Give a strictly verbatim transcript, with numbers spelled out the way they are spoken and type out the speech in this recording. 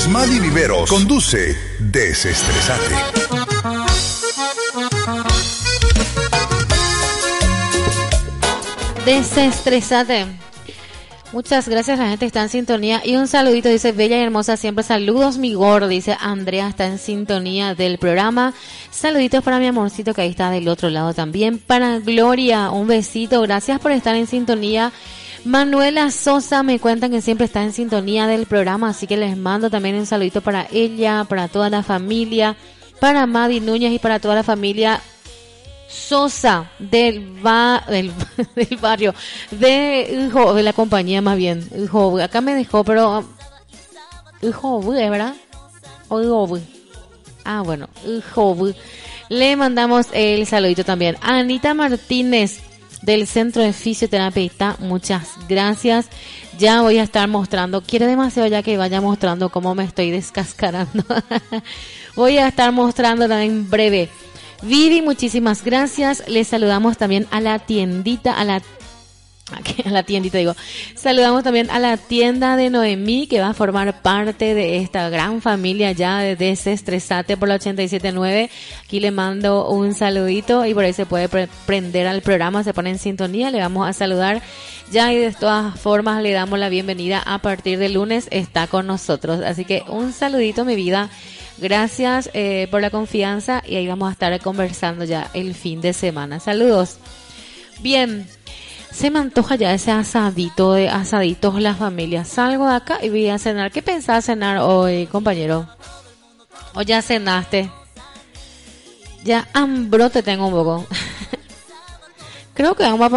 Es Madi Viveros. Conduce Desestresate. Desestresate. Muchas gracias, la gente está en sintonía. Y un saludito, dice bella y hermosa siempre. Saludos, mi gordo, dice Andrea, está en sintonía del programa. Saluditos para mi amorcito que ahí está del otro lado también. Para Gloria, un besito, gracias por estar en sintonía. Manuela Sosa me cuentan que siempre está en sintonía del programa, así que les mando también un saludito para ella, para toda la familia, para Madi Núñez y para toda la familia Sosa del, ba, del, del barrio, de, de la compañía más bien. Acá me dejó, pero ¿verdad? Ah, bueno, le mandamos el saludito también. Anita Martínez del Centro de Fisioterapia, muchas gracias. Ya voy a estar mostrando, quiere demasiado ya que vaya mostrando cómo me estoy descascarando. Voy a estar mostrando en breve. Vivi, muchísimas gracias. Les saludamos también a la tiendita, a la a la tiendita digo. Saludamos también a la tienda de Noemí, que va a formar parte de esta gran familia ya de Desestresate por la ochenta y siete punto nueve. Aquí le mando un saludito y por ahí se puede pre- prender al programa, se pone en sintonía, le vamos a saludar ya y de todas formas le damos la bienvenida a partir del lunes, está con nosotros. Así que un saludito, mi vida. Gracias eh, por la confianza y ahí vamos a estar conversando ya el fin de semana. Saludos. Bien, se me antoja ya ese asadito de asaditos la familia. Salgo de acá y voy a cenar. ¿Qué pensás cenar hoy, compañero? ¿O ya cenaste? Ya hambrote tengo un poco. Creo que vamos a